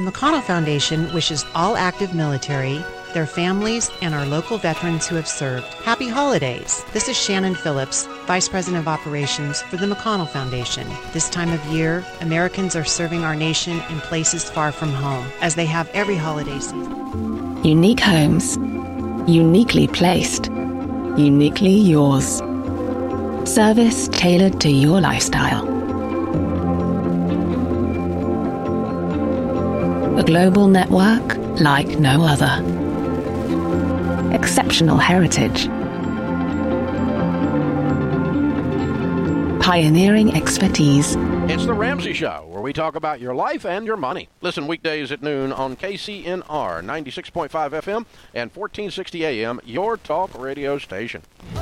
The McConnell Foundation wishes all active military, their families, and our local veterans who have served happy holidays. This is Shannon Phillips, Vice President of Operations for the McConnell Foundation. This time of year, Americans are serving our nation in places far from home, as they have every holiday season. Unique homes. Uniquely placed. Uniquely yours. Service tailored to your lifestyle. A global network like no other. Exceptional heritage. Pioneering expertise. It's The Ramsey Show, where we talk about your life and your money. Listen weekdays at noon on KCNR 96.5 FM and 1460 AM, your talk radio station.